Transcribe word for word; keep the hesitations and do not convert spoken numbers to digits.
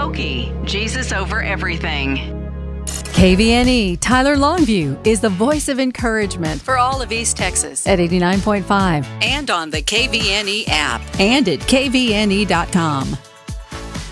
Skokie, Jesus over everything. K V N E Tyler Longview is the voice of encouragement for all of East Texas at eighty-nine point five And on the K V N E app. and at K V N E dot com.